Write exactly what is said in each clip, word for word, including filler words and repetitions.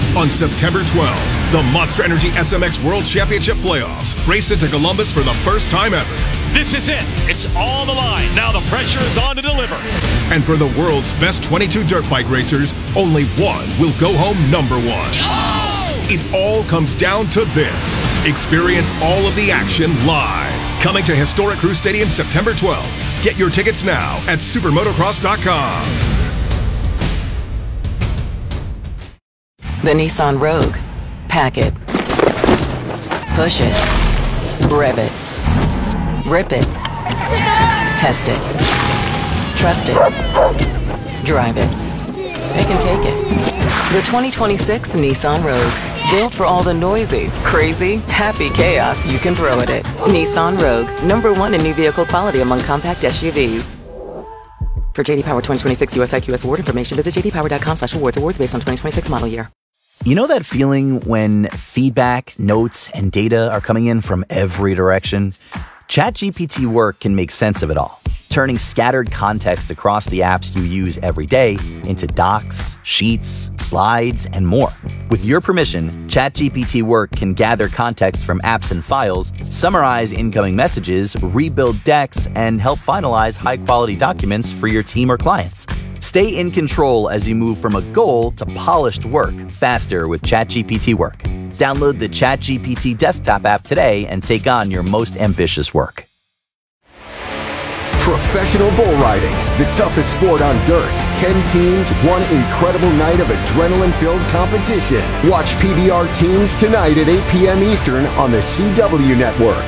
On September twelfth, the Monster Energy S M X World Championship Playoffs race into Columbus for the first time ever. This is it. It's all the line. Now the pressure is on to deliver. And for the world's best twenty-two dirt bike racers, only one will go home number one. Oh! It all comes down to this. Experience all of the action live. Coming to Historic Crew Stadium September twelfth. Get your tickets now at supermotocross dot com. The Nissan Rogue. Pack it. Push it. Rev it. Rip it. Test it. Trust it. Drive it. They can take it. The twenty twenty-six Nissan Rogue. Built for all the noisy, crazy, happy chaos you can throw at it. Nissan Rogue. Number one in new vehicle quality among compact S U Vs. For J D Power twenty twenty-six U S I Q S award information, visit j d power dot com slash awards. Awards based on twenty twenty-six model year. You know that feeling when feedback, notes, and data are coming in from every direction? ChatGPT Work can make sense of it all, turning scattered context across the apps you use every day into docs, sheets, slides, and more. With your permission, ChatGPT Work can gather context from apps and files, summarize incoming messages, rebuild decks, and help finalize high-quality documents for your team or clients. Stay in control as you move from a goal to polished work faster with ChatGPT Work. Download the ChatGPT desktop app today and take on your most ambitious work. Professional bull riding, the toughest sport on dirt. Ten teams, one incredible night of adrenaline-filled competition. Watch P B R Teams tonight at eight p.m. Eastern on the C W Network.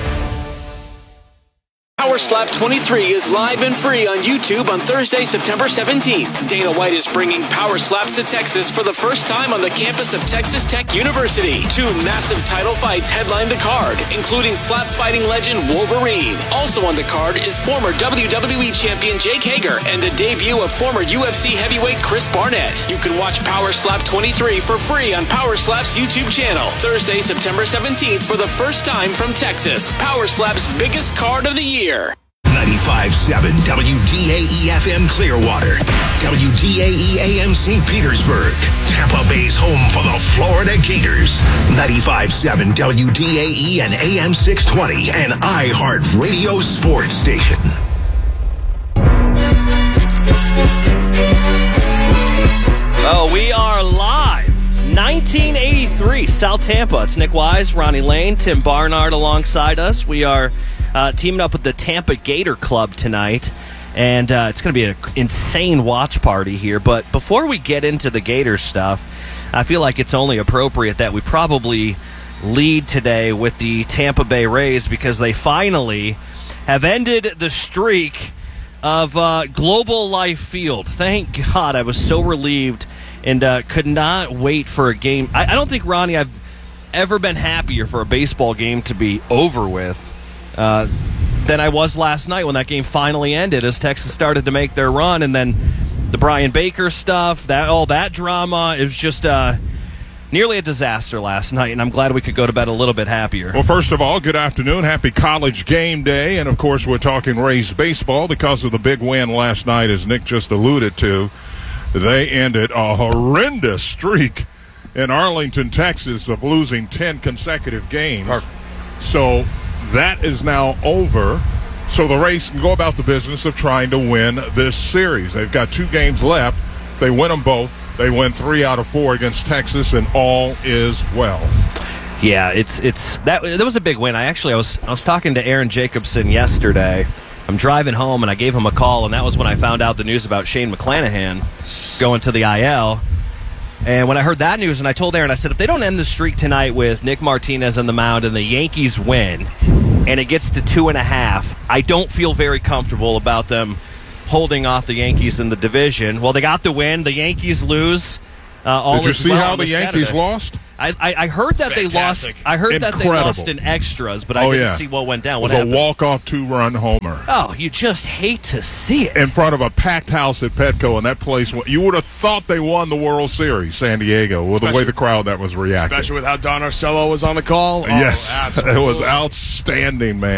Power Slap twenty-three is live and free on YouTube on Thursday, September seventeenth. Dana White is bringing Power Slaps to Texas for the first time on the campus of Texas Tech University. Two massive title fights headline the card, including slap fighting legend Wolverine. Also on the card is former W W E champion Jake Hager and the debut of former U F C heavyweight Chris Barnett. You can watch Power Slap twenty-three for free on Power Slap's YouTube channel. Thursday, September seventeenth for the first time from Texas. Power Slap's biggest card of the year. ninety-five point seven W D A E F M Clearwater, W D A E A M Saint Petersburg, Tampa Bay's home for the Florida Gators. ninety-five point seven W D A E and A M six twenty, an iHeart Radio sports station. Oh, we are live. nineteen eighty-three, South Tampa. It's Nick Wise, Ronnie Lane, Tim Barnard alongside us. We are Uh, teaming up with the Tampa Gator Club tonight, and uh, it's going to be an insane watch party here. But before we get into the Gator stuff, I feel like it's only appropriate that we probably lead today with the Tampa Bay Rays because they finally have ended the streak of uh, Global Life Field. Thank God. I was so relieved and uh, could not wait for a game. I, I don't think, Ronnie, I've ever been happier for a baseball game to be over with Uh, than I was last night when that game finally ended as Texas started to make their run, and then the Brian Baker stuff, that all that drama, it was just uh, nearly a disaster last night, and I'm glad we could go to bed a little bit happier. Well, first of all, good afternoon. Happy College Game Day, and of course we're talking Rays baseball because of the big win last night, as Nick just alluded to. They ended a horrendous streak in Arlington, Texas of losing ten consecutive games. Perfect. So that is now over, so the Rays can go about the business of trying to win this series. They've got two games left. They win them both. They win three out of four against Texas, and all is well. Yeah, it's it's that that was a big win. I actually I was I was talking to Aaron Jacobson yesterday. I'm driving home, and I gave him a call, and that was when I found out the news about Shane McClanahan going to the I L. And when I heard that news, and I told Aaron, I said, if they don't end the streak tonight with Nick Martinez on the mound and the Yankees win, and it gets to two and a half, I don't feel very comfortable about them holding off the Yankees in the division. Well, they got the win. The Yankees lose. Uh, all Did you see well how the Yankees Saturday. lost? I, I, I heard that Fantastic. they lost. I heard Incredible. that they lost in extras, but I oh, didn't yeah. see what went down. It What was happened? a walk-off two-run homer. Oh, you just hate to see it. In front of a packed house at Petco, and that place, you would have thought they won the World Series, San Diego, with Especially, the way the crowd that was reacting. Especially with how Don Arcello was on the call. Oh, yes, absolutely. It was outstanding, man.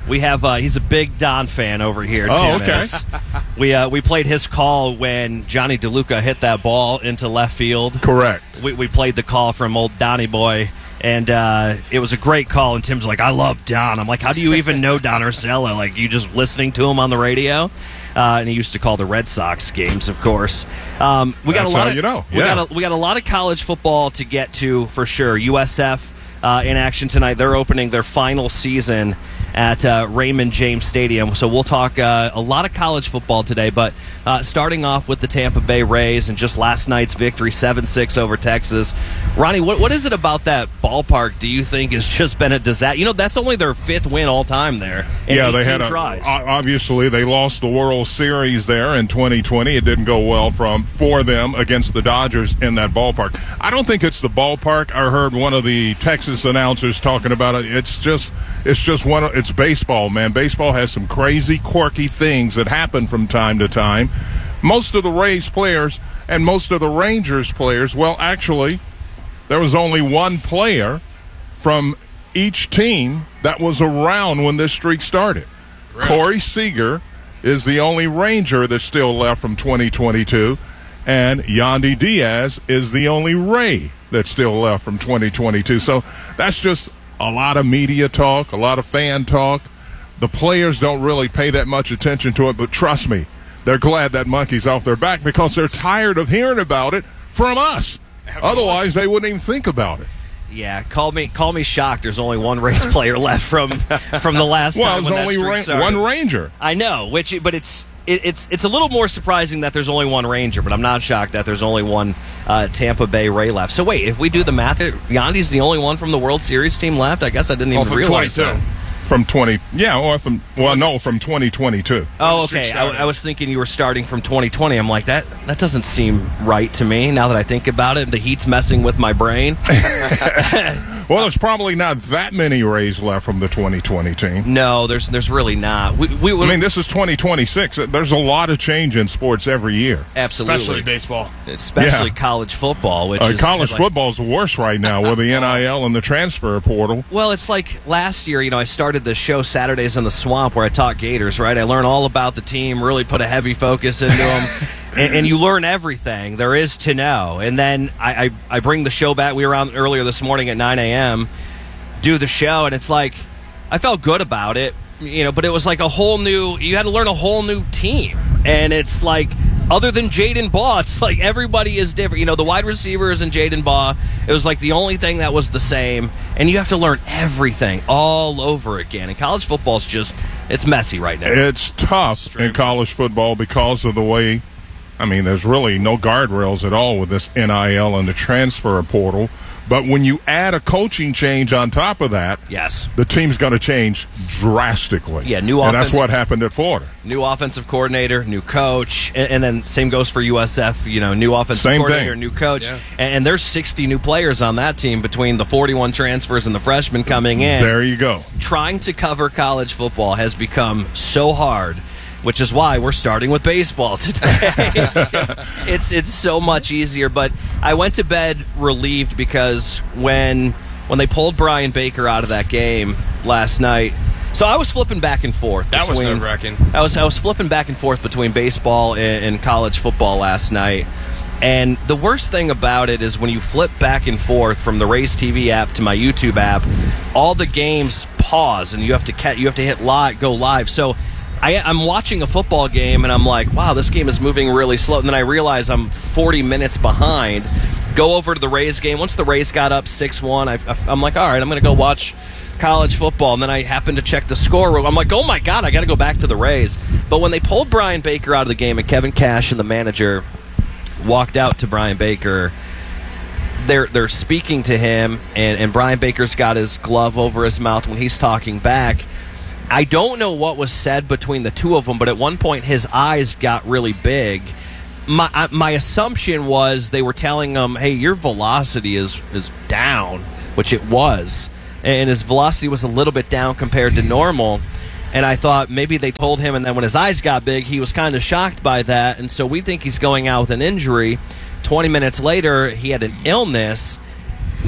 We have uh, he's a big Don fan over here. Oh, Tim okay. is. We uh, we played his call when Johnny DeLuca hit that ball into left field. Correct. We, we played the call from old Donnie Boy, and uh, it was a great call. And Tim's like, "I love Don." I'm like, "How do you even know Don Ursello? Like, you just listening to him on the radio?" Uh, and he used to call the Red Sox games, of course. Um, we got That's a lot how of you know. we Yeah. got a, we got a lot of college football to get to for sure. U S F uh, in action tonight. They're opening their final season at uh, Raymond James Stadium. So we'll talk uh, a lot of college football today, but uh, starting off with the Tampa Bay Rays and just last night's victory, seven six over Texas. Ronnie, what what is it about that ballpark do you think has just been a disaster? You know, that's only their fifth win all time there in Yeah, they eighteen had a, tries. o- obviously they lost the World Series there in twenty twenty. It didn't go well from for them against the Dodgers in that ballpark. I don't think it's the ballpark. I heard one of the Texas announcers talking about it. It's just it's just one of, it's baseball, man. Baseball has some crazy, quirky things that happen from time to time. Most of the Rays players and most of the Rangers players, well, actually, there was only one player from each team that was around when this streak started. Right. Corey Seager is the only Ranger that's still left from twenty twenty-two, and Yandy Diaz is the only Ray that's still left from twenty twenty-two. So that's just a lot of media talk, a lot of fan talk. The players don't really pay that much attention to it, but trust me, they're glad that monkey's off their back because they're tired of hearing about it from us. Otherwise, they wouldn't even think about it. Yeah, call me call me shocked. There's only one race player left from from the last well, time. Well, when there's only that streak ra- started. one Ranger. I know, which but it's it, it's it's a little more surprising that there's only one Ranger, but I'm not shocked that there's only one uh, Tampa Bay Ray left. So wait, if we do the math, Yandy's the only one from the World Series team left. I guess I didn't even oh, realize twenty-two. that. From twenty, yeah, or from well, no, from twenty twenty-two. Oh, okay. I, I was thinking you were starting from twenty twenty. I'm like that. That doesn't seem right to me. Now that I think about it, the heat's messing with my brain. Well, there's probably not that many Rays left from the twenty twenty team. No, there's there's really not. We, we, I mean, this is twenty twenty-six. There's a lot of change in sports every year. Absolutely, especially baseball, especially Yeah. college football. Which Uh, is college like, football's worse right now with the N I L and the transfer portal. Well, it's like last year, you know, I started the show Saturdays in the Swamp where I taught Gators, right? I learned all about the team, really put a heavy focus into them, and, and you learn everything there is to know. And then I, I, I bring the show back. We were on earlier this morning at nine a.m., do the show, and it's like I felt good about it, you know, but it was like a whole new, you had to learn a whole new team. And it's like, other than Jaden Baugh, it's like everybody is different. You know, the wide receivers and Jaden Baugh, it was like the only thing that was the same. And you have to learn everything all over again. And college football's just, it's messy right now. It's tough in college football because of the way, I mean, there's really no guardrails at all with this N I L and the transfer portal. But when you add a coaching change on top of that, yes, the team's going to change drastically. Yeah, new and that's offensive- what happened at Florida. New offensive coordinator, new coach, and, and then same goes for U S F. You know, new offensive Same coordinator, thing. new coach, Yeah. and, and there's sixty new players on that team between the forty-one transfers and the freshmen coming in. There you go. Trying to cover college football has become so hard, which is why we're starting with baseball today. it's, it's it's so much easier. But I went to bed relieved because when when they pulled Brian Baker out of that game last night, so I was flipping back and forth. That was between- nerve-wracking. I was I was flipping back and forth between baseball and, and college football last night. And the worst thing about it is when you flip back and forth from the Rays T V app to my YouTube app, all the games pause and you have to ca- you have to hit live, go live. So I, I'm watching a football game and I'm like, wow, this game is moving really slow. And then I realize I'm forty minutes behind. Go over to the Rays game. Once the Rays got up six one, I, I'm like, all right, I'm going to go watch college football. And then I happened to check the score. I'm like, oh my God, I got to go back to the Rays. But when they pulled Brian Baker out of the game and Kevin Cash and the manager walked out to Brian Baker, they're they're speaking to him, and, and Brian Baker's got his glove over his mouth when he's talking back. I don't know what was said between the two of them, but at one point his eyes got really big. My I, my assumption was they were telling him, hey, your velocity is, is down, which it was. And his velocity was a little bit down compared to normal. And I thought maybe they told him, and then when his eyes got big, he was kind of shocked by that. And so we think he's going out with an injury. twenty minutes later, he had an illness.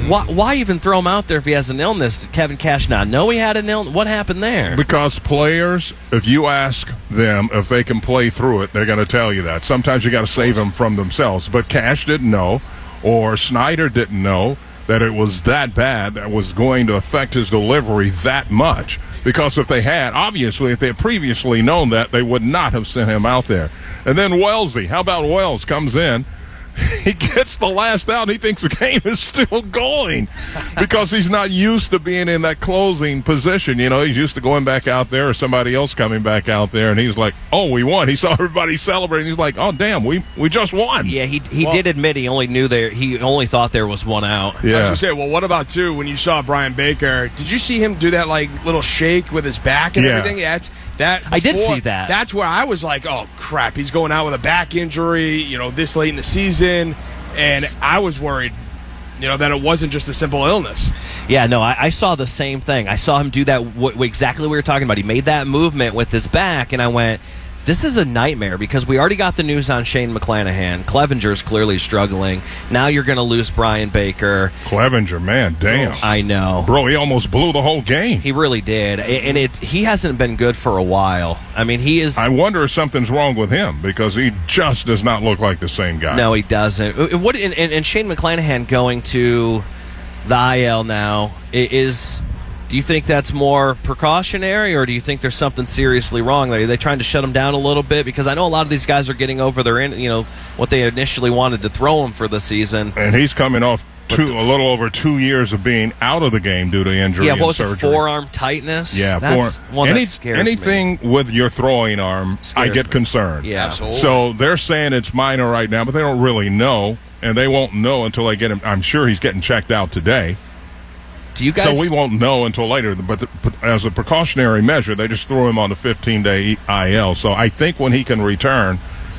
Why, why even throw him out there if he has an illness? Did Kevin Cash not know he had an illness? What happened there? Because players, if you ask them if they can play through it, they're going to tell you that. Sometimes you got to save them from themselves. But Cash didn't know, or Snyder didn't know that it was that bad, that was going to affect his delivery that much. Because if they had, obviously, if they had previously known that, they would not have sent him out there. And then Wellesley, how about Wells comes in? He gets the last out, and he thinks the game is still going because he's not used to being in that closing position. You know, he's used to going back out there or somebody else coming back out there, and he's like, oh, we won. He saw everybody celebrating. He's like, oh, damn, we we just won. Yeah, he he well, did admit he only knew there. He only thought there was one out. Yeah. I was going to say, well, what about, too, when you saw Brian Baker, did you see him do that, like, little shake with his back and yeah. everything? Yeah, it's, that before, I did see that. That's where I was like, oh, crap, he's going out with a back injury, you know, this late in the season. And I was worried, you know, that it wasn't just a simple illness. Yeah, no, I, I saw the same thing. I saw him do that, what, exactly what we were talking about. He made that movement with his back, and I went, this is a nightmare because we already got the news on Shane McClanahan. Clevenger's clearly struggling. Now you're going to lose Brian Baker. Clevenger, man, damn. I know. Bro, he almost blew the whole game. He really did. And it he hasn't been good for a while. I mean, he is... I wonder if something's wrong with him because he just does not look like the same guy. No, he doesn't. What and, and Shane McClanahan going to the I L now is... Do you think that's more precautionary, or do you think there's something seriously wrong? Are they trying to shut him down a little bit? Because I know a lot of these guys are getting over their, you know, what they initially wanted to throw him for the season. And he's coming off two, a little over two years of being out of the game due to injury yeah, and what was surgery. It, forearm tightness? Yeah, that's forearm. one Any, that scares anything me. with your throwing arm, Scares I get me. concerned. Yeah, absolutely. So they're saying it's minor right now, but they don't really know, and they won't know until they get him. I'm sure he's getting checked out today. Do you guys? So we won't know until later. But, the, but as a precautionary measure, they just threw him on the fifteen-day I L. So I think when he can return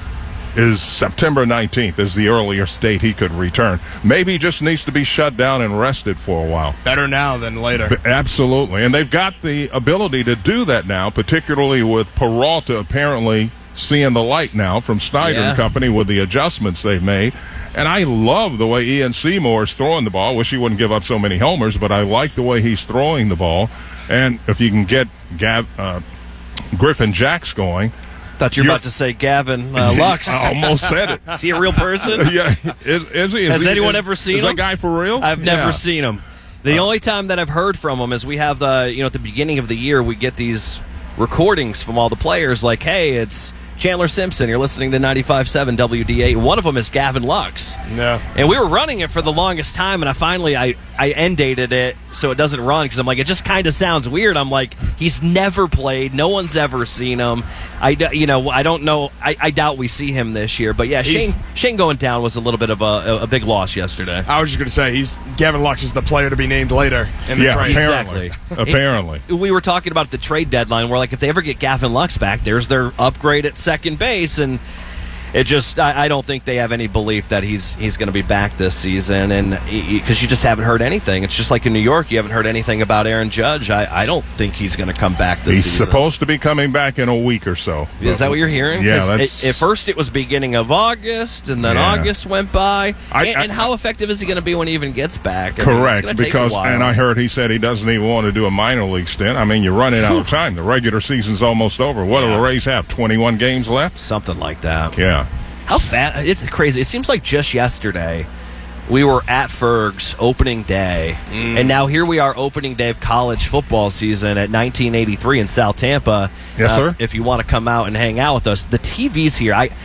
is September nineteenth is the earliest date he could return. Maybe he just needs to be shut down and rested for a while. Better now than later. But absolutely. And they've got the ability to do that now, particularly with Peralta apparently seeing the light now from Snyder Yeah. and company with the adjustments they've made. And I love the way Ian Seymour is throwing the ball. Wish he wouldn't give up so many homers, but I like the way he's throwing the ball. And if you can get Gav, uh, Griffin Jacks going. Thought you were about to say Gavin uh, Lux. I almost said it. Is he a real person? Yeah. Is, is he? Is Has he, anyone is, ever seen is him? Is that guy for real? I've never Yeah. seen him. The Uh, only time that I've heard from him is we have the, you know, at the beginning of the year, we get these recordings from all the players like, hey, it's Chandler Simpson. You're listening to ninety-five point seven W D A. One of them is Gavin Lux. Yeah. And we were running it for the longest time, and I finally I, I end dated it so it doesn't run because I'm like, it just kind of sounds weird. I'm like, he's never played. No one's ever seen him. I, d- you know, I don't know. I, I doubt we see him this year. But, yeah, Shane, Shane going down was a little bit of a, a, a big loss yesterday. I was just going to say, he's Gavin Lux is the player to be named later in the Yeah, trade. apparently. Exactly. Apparently. It- we were talking about the trade deadline where, like, if they ever get Gavin Lux back, there's their upgrade at second base. And it just, I, I don't think they have any belief that he's he's going to be back this season. And because you just haven't heard anything. It's just like in New York, you haven't heard anything about Aaron Judge. I, I don't think he's going to come back this He's season. supposed to be coming back in a week or so. Is that what you're hearing? Yeah, 'Cause that's... At, at first it was beginning of August, and then Yeah. August went by. I- and, I- and how effective is he going to be when he even gets back? I mean, it's Correct, gonna take a because, while. and I heard he said he doesn't even want to do a minor league stint. I mean, you're running out of time. The regular season's almost over. What do Yeah. the Rays have, twenty-one games left? Something like that. Yeah. How fat? It's crazy. It seems like just yesterday we were at Ferg's opening day, Mm. and now here we are opening day of college football season at nineteen eighty-three in South Tampa. Yes, Uh, sir. If you want to come out and hang out with us, the T Vs here, I,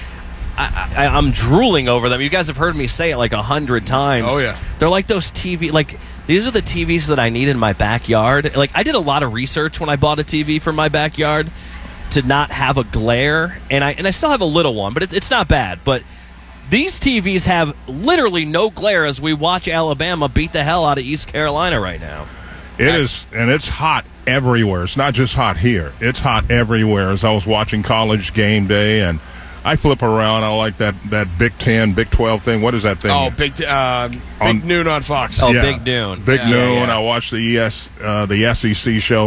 I, I I'm drooling over them. You guys have heard me say it like a hundred times. Oh, yeah. They're like those T V like. These are the T Vs that I need in my backyard. Like, I did a lot of research when I bought a T V for my backyard to not have a glare, and I and I still have a little one, but it, it's not bad. But these T Vs have literally no glare as we watch Alabama beat the hell out of East Carolina right now. It is, and it's hot everywhere. It's not just hot here. It's hot everywhere. As I was watching College Game Day, and I flip around. I like that, that Big Ten, Big twelve thing. What is that thing? Oh, big, uh, big On- noon on Fox. Oh, Yeah. Big Noon. Big Yeah, Noon. yeah, yeah. I watched the E S, uh, the S E C show.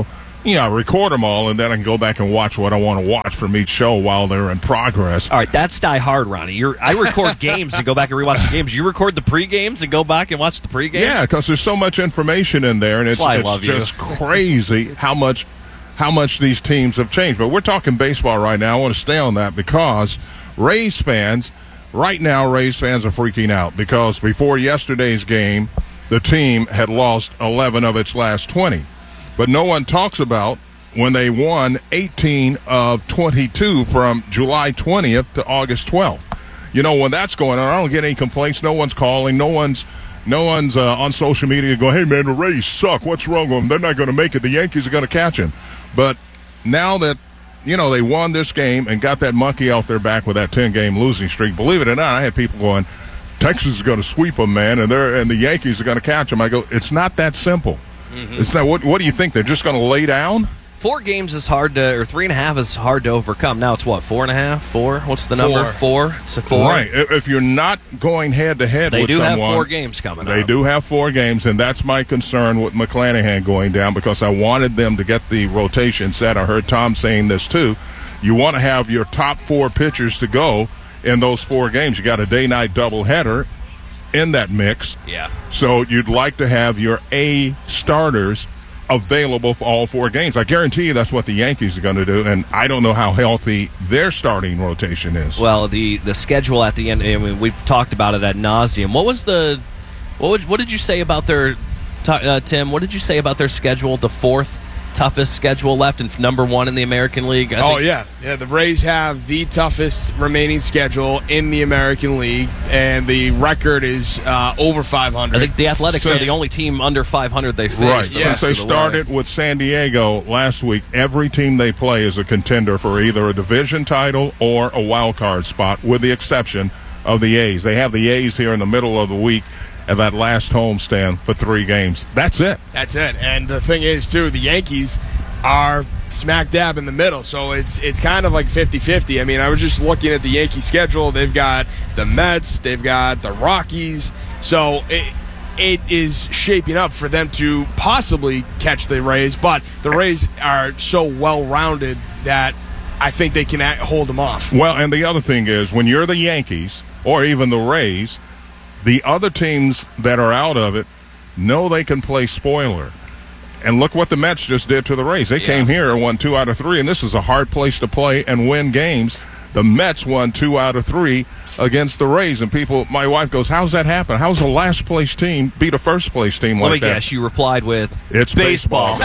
Yeah, I record them all, and then I can go back and watch what I want to watch from each show while they're in progress. All right, that's Die Hard, Ronnie. You're, I record games and go back and rewatch the games. You record the pre-games and go back and watch the pre-games? Yeah, because there's so much information in there, and it's, why I it's love just you. crazy how much how much these teams have changed. But we're talking baseball right now. I want to stay on that because Rays fans, right now, Rays fans are freaking out because before yesterday's game, the team had lost eleven of its last twenty. But no one talks about when they won eighteen of twenty-two from July twentieth to August twelfth. You know, when that's going on, I don't get any complaints. No one's calling. No one's no one's uh, on social media going, hey, man, the Rays suck. What's wrong with them? They're not going to make it. The Yankees are going to catch them. But now that, you know, they won this game and got that monkey off their back with that ten-game losing streak, believe it or not, I had people going, Texas is going to sweep them, man, and they're and the Yankees are going to catch them. I go, it's not that simple. Mm-hmm. It's not. What, what do you think? They're just going to lay down? Four games is hard to, or three and a half is hard to overcome. Now it's what, four and a half, four? What's the number? Four. four? It's a four. Right. If you're not going head to head with someone, they do have four games coming. They up. do have four games, and that's my concern with McClanahan going down because I wanted them to get the rotation set. I heard Tom saying this too. You want to have your top four pitchers to go in those four games. You got a day-night doubleheader in that mix. Yeah. So you'd like to have your A starters available for all four games. I guarantee you that's what the Yankees are going to do, and I don't know how healthy their starting rotation is. Well, the, the schedule at the end, I mean, we've talked about it ad nauseum. What was the what would, what did you say about their uh, Tim? What did you say about their schedule? The fourth toughest schedule left and number one in the American League. I oh think. yeah, yeah. The Rays have the toughest remaining schedule in the American League, and the record is uh, over five hundred. I think the Athletics So- are the only team under five hundred they faced. Right. the Since rest they of the way. started with San Diego last week, every team they play is a contender for either a division title or a wild card spot, with the exception of the A's. They have the A's here in the middle of the week at that last homestand for three games. That's it. That's it. And the thing is, too, the Yankees are smack dab in the middle, so it's it's kind of like fifty-fifty. I mean, I was just looking at the Yankee schedule. They've got the Mets, they've got the Rockies, so it, it is shaping up for them to possibly catch the Rays, but the Rays are so well-rounded that I think they can act, hold them off. Well, and the other thing is, when you're the Yankees or even the Rays, the other teams that are out of it know they can play spoiler. And look what the Mets just did to the Rays. They Yeah. came here and won two out of three, and this is a hard place to play and win games. The Mets won two out of three against the Rays, and people, my wife goes, how's that happen? How's the last place team beat a first place team Let like me that? guess, you replied with It's baseball.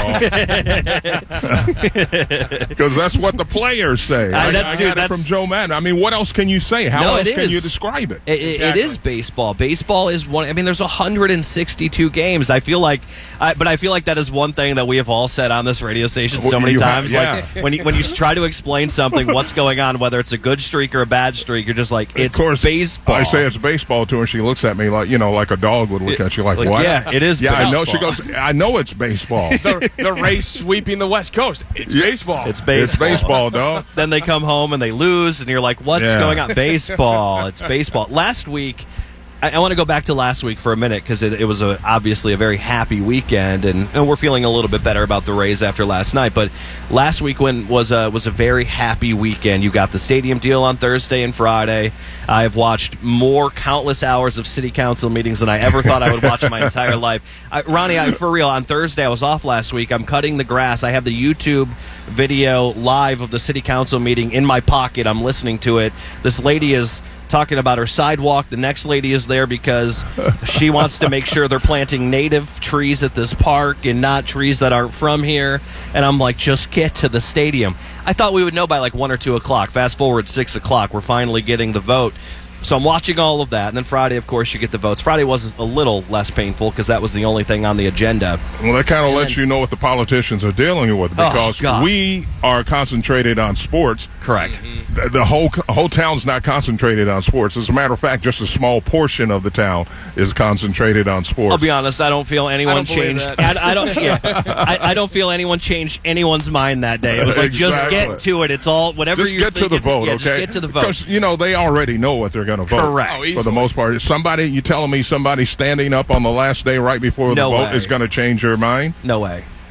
Because that's what the players say. I- I, that- I dude, got it that's- from Joe Madden. I mean, what else can you say? How No, else it can is. you describe it? It, it- Exactly. it is baseball. Baseball is one. I mean, there's one hundred sixty-two games. I feel like, I, but I feel like that is one thing that we have all said on this radio station so Well, many you have- times. yeah. Like when you, when you try to explain something, what's going on, whether it's a good streak or a bad streak, you're just like, it's of course, baseball. I say it's baseball to her. She looks at me like, you know, like a dog would look at you like, Like, what? yeah, it is Yeah, I know. She baseball. goes, I know it's baseball. The, the Rays sweeping the West Coast. It's Yeah. baseball. It's baseball. It's baseball, dog. Then they come home and they lose, and you're like, what's Yeah. going on? Baseball. It's baseball. Last week, I, I want to go back to last week for a minute because it, it was a, obviously a very happy weekend, and, and we're feeling a little bit better about the Rays after last night. But last week when was a, was a very happy weekend. You got the stadium deal on Thursday and Friday. I've watched more countless hours of city council meetings than I ever thought I would watch in my entire life. I, Ronnie, I, for real, on Thursday, I was off last week. I'm cutting the grass. I have the YouTube video live of the city council meeting in my pocket. I'm listening to it. This lady is talking about her sidewalk. The next lady is there because she wants to make sure they're planting native trees at this park and not trees that aren't from here. And I'm like, just get to the stadium. I thought we would know by like one or two o'clock. Fast forward six o'clock. We're finally getting the vote. So I'm watching all of that. And then Friday, of course, you get the votes. Friday was a little less painful because that was the only thing on the agenda. Well, that kind of lets you know what the politicians are dealing with because God. we are concentrated on sports. Correct. The, the whole whole town's not concentrated on sports. As a matter of fact, just a small portion of the town is concentrated on sports. I'll be honest. I don't feel anyone I don't believe changed. that. I, I don't. Yeah, I, I don't feel anyone changed anyone's mind that day. It was like just Exactly. get to it. It's all whatever Just you're get to thinking. the vote, yeah, okay? Just get to the vote. Because, you know, they already know what they're going to vote. Correct. Oh, For easily. the most part. Somebody, you telling me somebody standing up on the last day right before No the vote way. is going to change your mind? No way.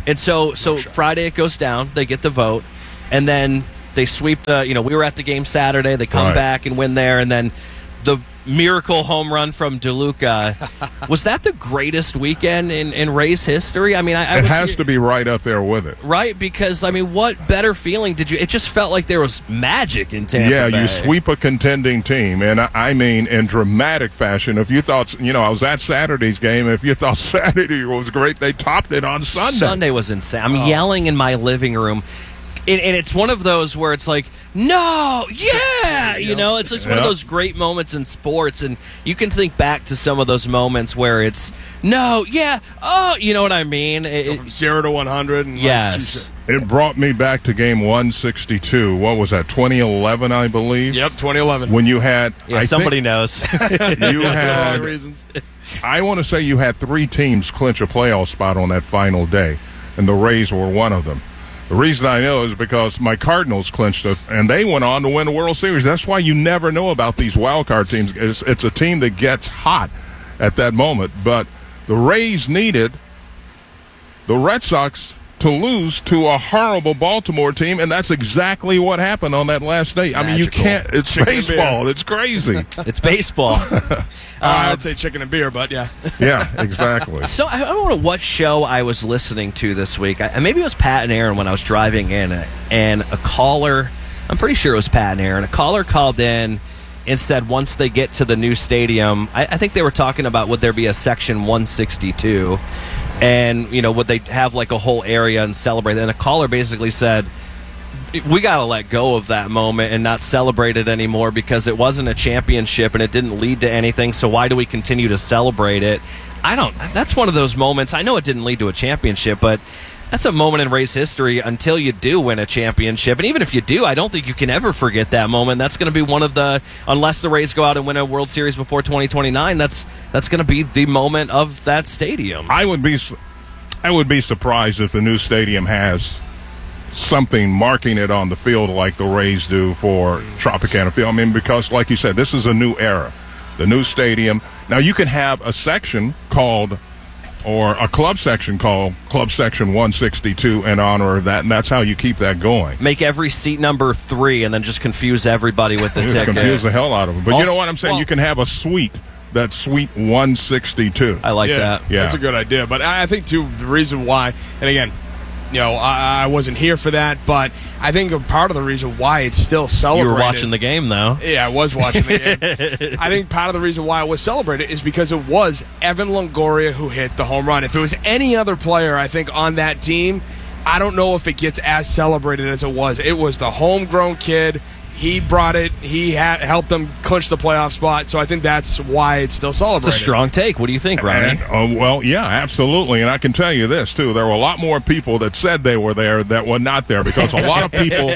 And so, so Friday it goes down. They get the vote, and then they sweep the. You know, we were at the game Saturday. They come Right. back and win there, and then the miracle home run from DeLuca. Was that the greatest weekend in, in Rays history? I mean, I, I It was has to be right up there with it. right because I mean, what better feeling did you? It just felt like there was magic in Tampa Yeah, Bay. you sweep a contending team, and I, I mean in dramatic fashion. If you thought, you know, I was at Saturday's game. If you thought Saturday was great, they topped it on Sunday. Sunday was insane. I'm Oh. yelling in my living room, and, and it's one of those where it's like, no, yeah, you know, it's just one of Yeah. those great moments in sports, and you can think back to some of those moments where it's no, yeah, oh, you know what I mean? It- Go from zero to one hundred. And yes. Like, It brought me back to game one sixty-two. What was that, twenty eleven, I believe? yep, twenty eleven. When you had, Yeah, I somebody think knows. you For the wrong had, reasons. I want to say you had three teams clinch a playoff spot on that final day, and the Rays were one of them. The reason I know is because my Cardinals clinched it, and they went on to win the World Series. That's why you never know about these wild card teams. It's, it's a team that gets hot at that moment. But the Rays needed the Red Sox to lose to a horrible Baltimore team, and that's exactly what happened on that last day. I mean, you Magical. can't. It's Chicken and baseball. beer. It's crazy. It's baseball. Uh, I'd say chicken and beer, but yeah. Yeah, exactly. So I don't know what show I was listening to this week. I, maybe it was Pat and Aaron when I was driving in, and a caller, I'm pretty sure it was Pat and Aaron, a caller called in and said once they get to the new stadium, I, I think they were talking about would there be a section one sixty-two, and, you know, would they have like a whole area and celebrate? And a caller basically said, we got to let go of that moment and not celebrate it anymore because it wasn't a championship and it didn't lead to anything. So why do we continue to celebrate it? I don't. That's one of those moments. I know it didn't lead to a championship, but that's a moment in Rays history until you do win a championship. And even if you do, I don't think you can ever forget that moment. That's going to be one of the, unless the Rays go out and win a World Series before twenty twenty-nine, that's that's going to be the moment of that stadium. I would be, I would be surprised if the new stadium has something marking it on the field like the Rays do for Tropicana Field. I mean, because, like you said, this is a new era, the new stadium. Now, you can have a section called, or a club section called Club Section one sixty-two in honor of that, and that's how you keep that going. Make every seat number three and then just confuse everybody with the Just ticket. confuse the hell out of them. But you Also- know what I'm saying? well- you can have a suite, that's Suite one sixty-two. I like yeah, that. Yeah. That's a good idea. But I I think, too, the reason why, and again, you know, I, I wasn't here for that, but I think a part of the reason why it's still You celebrated. were watching the game, though. Yeah, I was watching the game. I think part of the reason why it was celebrated is because it was Evan Longoria who hit the home run. If it was any other player, I think, on that team, I don't know if it gets as celebrated as it was. It was the homegrown kid. He brought it. He had helped them clinch the playoff spot. So I think that's why it's still celebrated. It's a strong take. What do you think, Ronnie? And, uh, well, yeah, absolutely. And I can tell you this, too. There were a lot more people that said they were there that were not there because a lot of people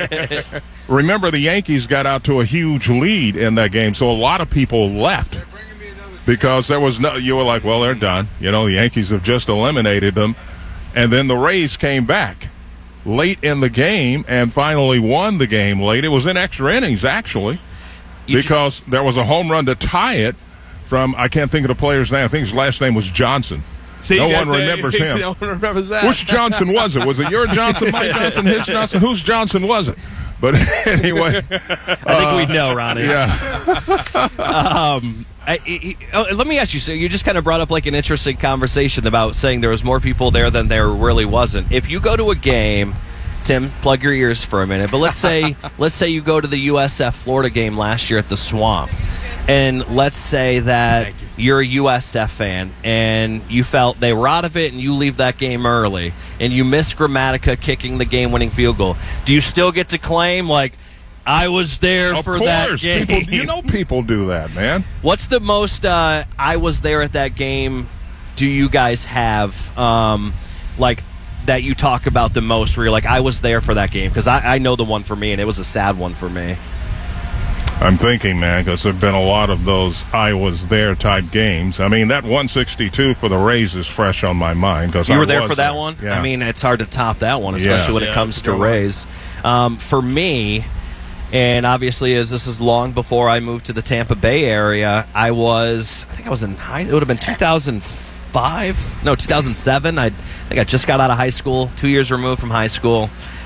– remember, the Yankees got out to a huge lead in that game, so a lot of people left because there was no – you were like, well, they're done. You know, the Yankees have just eliminated them. And then the Rays came back late in the game and finally won the game late. It was in extra innings, actually, because there was a home run to tie it from, I can't think of the player's name. I think his last name was Johnson. See, no that's one it. remembers him. No one remembers that. Which Johnson was it? Was it your Johnson, my Johnson, his Johnson? Whose Johnson was it? But anyway. I think we know, Ronnie. Yeah. um, I, I, oh, let me ask you, so you just kind of brought up like an interesting conversation about saying there was more people there than there really wasn't. If you go to a game, Tim, plug your ears for a minute, but let's say let's say you go to the U S F Florida game last year at the Swamp, and let's say that you. you're a U S F fan and you felt they were out of it and you leave that game early and you miss Gramatica kicking the game-winning field goal. Do you still get to claim, like, I was there Of for course, that game? people, you know people do that, man. What's the most uh, I was there at that game do you guys have, um, like, that you talk about the most where you're like, I was there for that game? Because I, I know the one for me, and it was a sad one for me. I'm thinking, man, because there have been a lot of those I was there type games. I mean, that one sixty-two for the Rays is fresh on my mind. Cause you I were there was for that there. one? Yeah. I mean, it's hard to top that one, especially Yeah. when it Yeah, comes that's a to good one. Rays. Um, for me, and obviously as this is long before I moved to the Tampa Bay area, I was, I think I was in high, it would have been two thousand five? No, two thousand seven. I think I just got out of high school, two years removed from high school.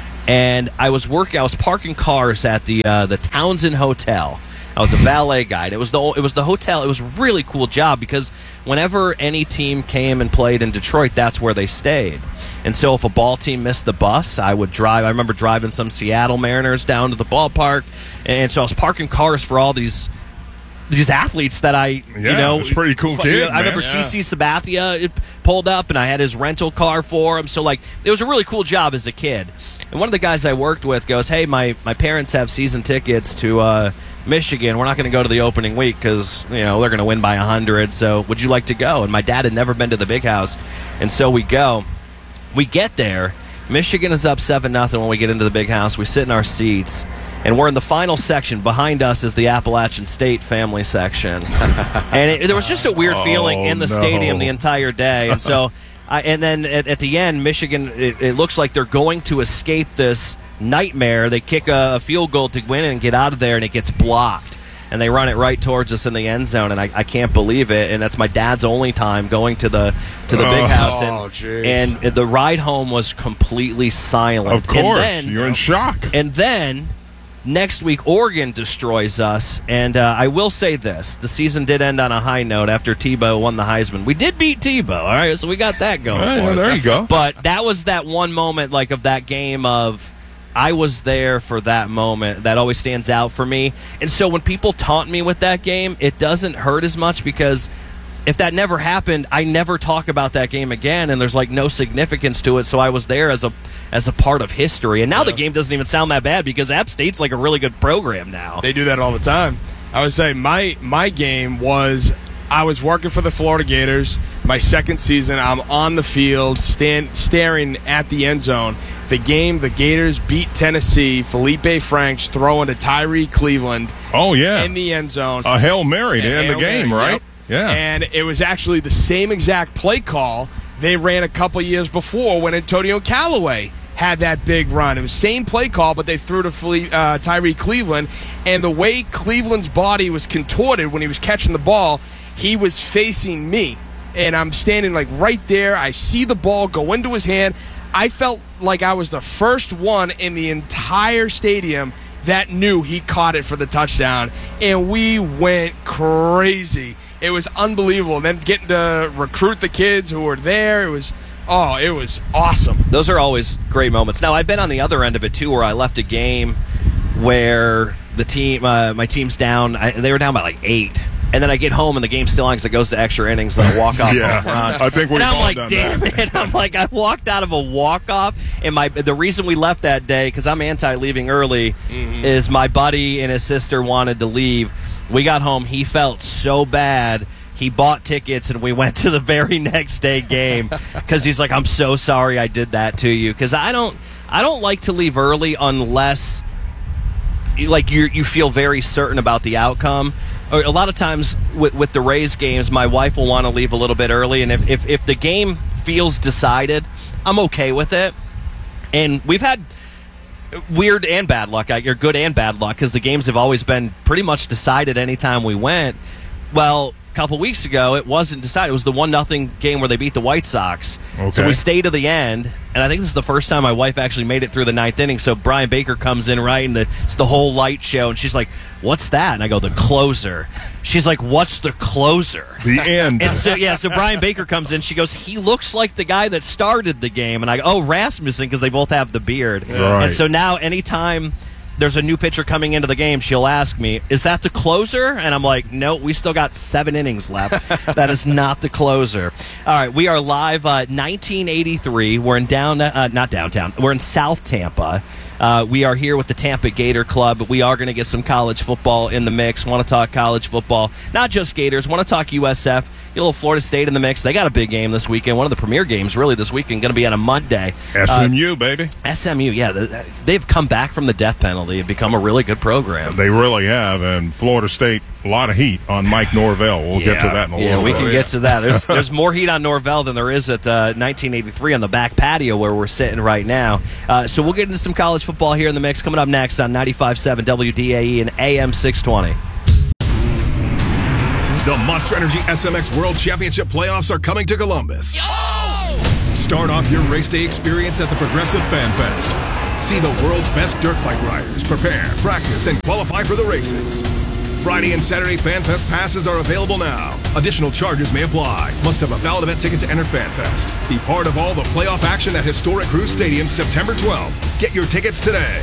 And I was working, I was parking cars at the uh, the Townsend Hotel. I was a valet guide. It was the it was the hotel. It was a really cool job because whenever any team came and played in Detroit, that's where they stayed. And so if a ball team missed the bus, I would drive. I remember driving some Seattle Mariners down to the ballpark. And so I was parking cars for all these these athletes that I, yeah, you know. it's pretty cool kid, I man. remember Yeah. C C Sabathia pulled up, and I had his rental car for him. So, like, it was a really cool job as a kid. And one of the guys I worked with goes, hey, my, my parents have season tickets to uh, Michigan. We're not going to go to the opening week because, you know, they're going to win by one hundred. So would you like to go? And my dad had never been to the Big House. And so we go. We get there. Michigan is up seven nothing when we get into the Big House. We sit in our seats. And we're in the final section. Behind us is the Appalachian State family section. And it, there was just a weird feeling Oh, in the no. stadium the entire day. And so, I, and then at, at the end, Michigan, it, it looks like they're going to escape this nightmare. They kick a, a field goal to win and get out of there, and it gets blocked. And they run it right towards us in the end zone, and I, I can't believe it. And that's my dad's only time going to the to the Big Oh, House. And, jeez. and the ride home was completely silent. Of course. And then, You're in shock. and then next week, Oregon destroys us. And uh, I will say this. The season did end on a high note after Tebow won the Heisman. We did beat Tebow, all right? So we got that going Well, for yeah, us. there you go. But that was that one moment, like, of that game of I was there for that moment. That always stands out for me. And so when people taunt me with that game, it doesn't hurt as much because if that never happened, I never talk about that game again, and there's like no significance to it. So I was there as a as a part of history. And now the game doesn't even sound that bad because App State's like a really good program now. They do that all the time. I would say my my game was I was working for the Florida Gators. My second season, I'm on the field, stand, staring at the end zone. The game, the Gators beat Tennessee. Felipe Franks throwing to Tyree Cleveland. Oh, yeah. In the end zone. A Hail Mary to A end the Hail game, Mary, right? yep. Yeah. And it was actually the same exact play call they ran a couple years before when Antonio Callaway had that big run. It was same play call, but they threw to Felipe, uh, Tyree Cleveland. And the way Cleveland's body was contorted when he was catching the ball, he was facing me. And I'm standing like right there. I see the ball go into his hand. I felt like I was the first one in the entire stadium that knew he caught it for the touchdown. And we went crazy. It was unbelievable. And then getting to recruit the kids who were there, it was, oh, it was awesome. Those are always great moments. Now, I've been on the other end of it, too, where I left a game where the team, uh, my team's down. I, they were down by like eight. And then I get home and the game's still on because it goes to extra innings. And I walk off Yeah, a home run. I think we've and I'm all like, done damn that. it! I'm like, I walked out of a walk off, and my the reason we left that day because I'm anti leaving early Mm-hmm. is my buddy and his sister wanted to leave. We got home. He felt so bad. He bought tickets and we went to the very next day game because he's like, I'm so sorry I did that to you because I don't I don't like to leave early unless like you you feel very certain about the outcome. Or a lot of times with, with the Rays games, my wife will want to leave a little bit early, and if, if, if the game feels decided, I'm okay with it. And we've had weird and bad luck, or good and bad luck, because the games have always been pretty much decided anytime we went. Well, a couple weeks ago, it wasn't decided. It was the one nothing game where they beat the White Sox. Okay. So we stayed to the end, and I think this is the first time my wife actually made it through the ninth inning. So Brian Baker comes in, right, and the, it's the whole light show, and she's like, what's that? And I go, the closer. She's like, what's the closer? The end. And so, yeah, so Brian Baker comes in. She goes, he looks like the guy that started the game. And I go, oh, Rasmussen, because they both have the beard. Right. And so now anytime there's a new pitcher coming into the game, she'll ask me, is that the closer? And I'm like, no, we still got seven innings left. That is not the closer. All right, we are live uh, nineteen eighty-three. We're in down, uh, not downtown. We're in South Tampa. Uh, we are here with the Tampa Gator Club. We are going to get some college football in the mix. Want to talk college football, not just Gators. Want to talk U S F. Get a little Florida State in the mix. They got a big game this weekend. One of the premier games, really, this weekend. Going to be on a Monday. S M U, uh, baby. S M U, yeah. They've come back from the death penalty and become a really good program. They really have. And Florida State, a lot of heat on Mike Norvell. We'll yeah. get to that in a yeah, little we bit. can get to that. There's there's more heat on Norvell than there is at uh, nineteen eighty-three on the back patio where we're sitting right now. Uh, so we'll get into some college football here in the mix. Coming up next on ninety-five point seven W D A E and A M six twenty. The Monster Energy S M X World Championship playoffs are coming to Columbus. Start off your race day experience at the Progressive Fan Fest. See the world's best dirt bike riders prepare, practice, and qualify for the races. Friday and Saturday Fan Fest passes are available now. Additional charges may apply. Must have a valid event ticket to enter Fan Fest. Be part of all the playoff action at historic Cruise Stadium September twelfth. Get your tickets today.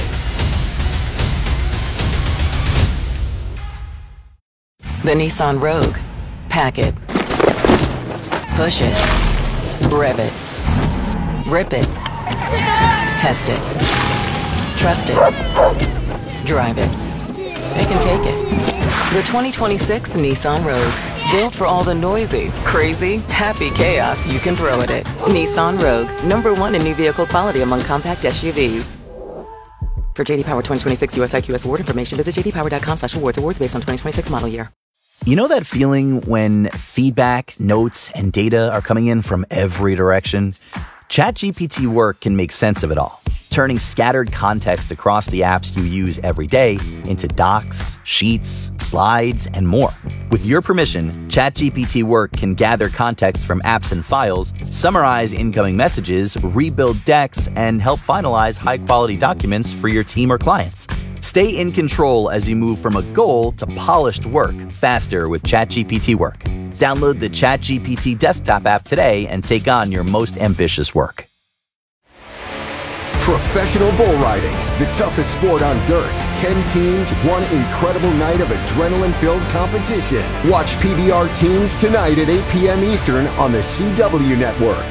The Nissan Rogue. Pack it. Push it. Rev it. Rip it. Test it. Trust it. Drive it. They can take it. The twenty twenty-six Nissan Rogue. Built for all the noisy, crazy, happy chaos you can throw at it. Nissan Rogue. Number one in new vehicle quality among compact S U Vs. For J D Power twenty twenty-six U S I Q S award information, visit j d power dot com slash awards. Awards based on twenty twenty-six model year. You know that feeling when feedback, notes, and data are coming in from every direction? ChatGPT Work can make sense of it all, turning scattered context across the apps you use every day into docs, sheets, slides, and more. With your permission, ChatGPT Work can gather context from apps and files, summarize incoming messages, rebuild decks, and help finalize high-quality documents for your team or clients. Stay in control as you move from a goal to polished work faster with ChatGPT Work. Download the ChatGPT desktop app today and take on your most ambitious work. Professional bull riding, the toughest sport on dirt. Ten teams, one incredible night of adrenaline-filled competition. Watch P B R Teams tonight at eight p.m. Eastern on the C W Network.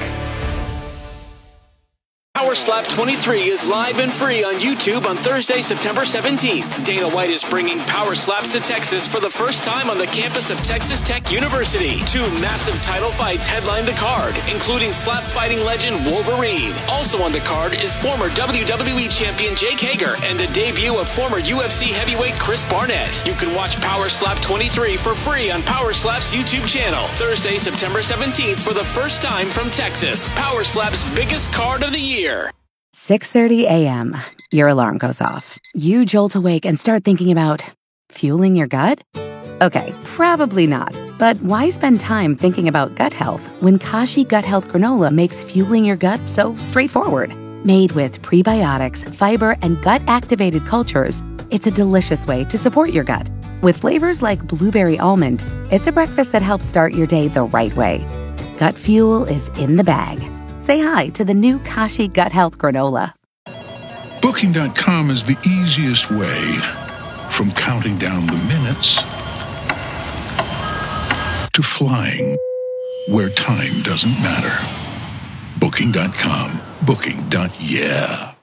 Power Slap twenty-three is live and free on YouTube on Thursday, September seventeenth. Dana White is bringing Power Slaps to Texas for the first time on the campus of Texas Tech University. Two massive title fights headline the card, including slap fighting legend Wolverine. Also on the card is former W W E champion Jake Hager and the debut of former U F C heavyweight Chris Barnett. You can watch Power Slap twenty-three for free on Power Slap's YouTube channel. Thursday, September seventeenth for the first time from Texas. Power Slap's biggest card of the year. six thirty a.m. Your alarm goes off. You jolt awake and start thinking about fueling your gut? Okay, probably not. But why spend time thinking about gut health when Kashi Gut Health Granola makes fueling your gut so straightforward? Made with prebiotics, fiber, and gut-activated cultures, it's a delicious way to support your gut. With flavors like blueberry almond, it's a breakfast that helps start your day the right way. Gut fuel is in the bag. Say hi to the new Kashi Gut Health Granola. Booking dot com is the easiest way from counting down the minutes to flying where time doesn't matter. Booking dot com. Booking. Yeah.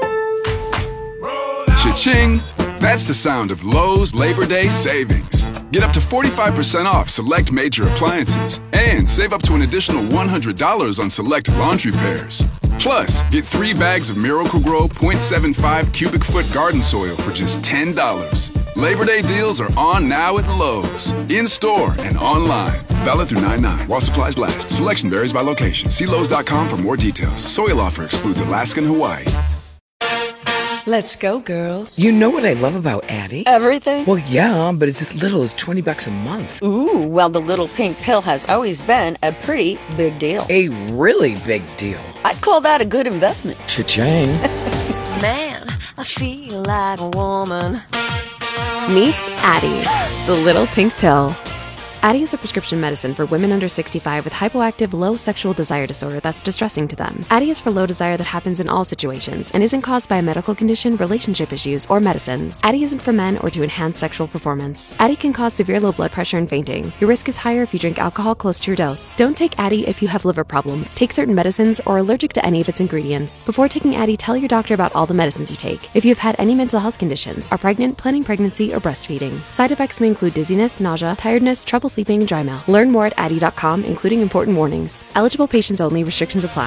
Cha-ching! That's the sound of Lowe's Labor Day savings. Get up to forty-five percent off select major appliances and save up to an additional one hundred dollars on select laundry pairs. Plus, get three bags of Miracle-Gro point seven five cubic foot garden soil for just ten dollars. Labor Day deals are on now at Lowe's, in-store and online. Valid through nine nine while supplies last. Selection varies by location. See Lowe's dot com for more details. Soil offer excludes Alaska and Hawaii. Let's go, girls. You know what I love about Addie? Everything? Well, yeah, but it's as little as twenty bucks a month. Ooh, well, the little pink pill has always been a pretty big deal. A really big deal. I'd call that a good investment. Cha-ching. Man, I feel like a woman. Meet Addie, the little pink pill. Addie is a prescription medicine for women under sixty-five with hypoactive low sexual desire disorder that's distressing to them. Addie is for low desire that happens in all situations and isn't caused by a medical condition, relationship issues, or medicines. Addie isn't for men or to enhance sexual performance. Addie can cause severe low blood pressure and fainting. Your risk is higher if you drink alcohol close to your dose. Don't take Addie if you have liver problems, take certain medicines, or are allergic to any of its ingredients. Before taking Addie, tell your doctor about all the medicines you take. If you've had any mental health conditions, are pregnant, planning pregnancy, or breastfeeding. Side effects may include dizziness, nausea, tiredness, trouble sleeping, and dry mouth. Learn more at addie dot com, including important warnings. Eligible patients only. Restrictions apply.